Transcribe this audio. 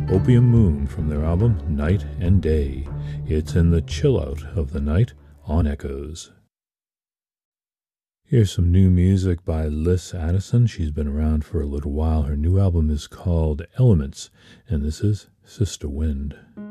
Opium Moon from their album Night and Day. It's in the chill out of the night on Echoes. Here's some new music by Liz Addison. She's been around for a little while. Her new album is called Elements, and this is Sister Wind.